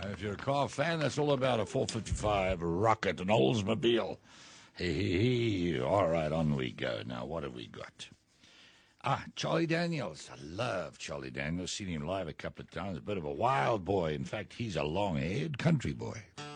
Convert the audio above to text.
If you're a car fan, that's all about a 455, a Rocket, an Oldsmobile. Hey. All right, on we go. Now, what have we got? Charlie Daniels. I love Charlie Daniels. Seen him live a couple of times. A bit of a wild boy. In fact, he's a long-haired country boy.